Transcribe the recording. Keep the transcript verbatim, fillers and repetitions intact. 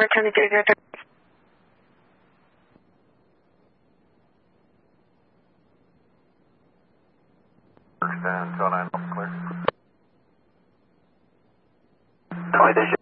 return to zero zero three. Stand, two nine, clear. Twenty,